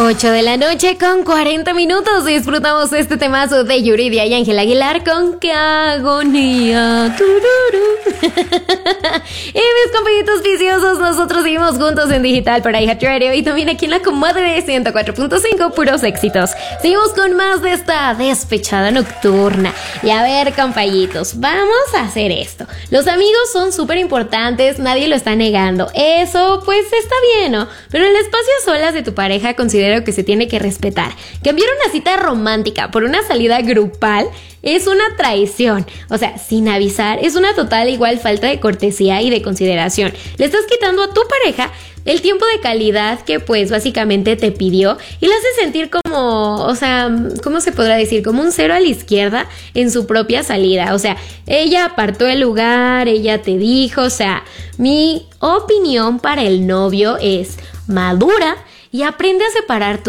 8 de la noche con 40 minutos. Disfrutamos este temazo de Yuridia y Ángel Aguilar con Qué agonía. Tururú. Y mis compañitos viciosos, nosotros seguimos juntos en digital para iHeart Radio y también aquí en la comadre de 104.5, puros éxitos. Seguimos con más de esta despechada nocturna. Y a ver, compañitos, vamos a hacer esto. Los amigos son súper importantes, nadie lo está negando. Eso, pues, está bien, ¿no? Pero el espacio a solas de tu pareja considero que se tiene que respetar. Cambiar una cita romántica por una salida grupal es una traición. O sea, sin avisar, es una total igual falta de cortesía y de consideración. Le estás quitando a tu pareja el tiempo de calidad que pues básicamente te pidió y la hace sentir como, o sea, ¿cómo se podrá decir? Como un cero a la izquierda en su propia salida. O sea, ella apartó el lugar, ella te dijo, o sea, mi opinión para el novio es madura y aprende a separar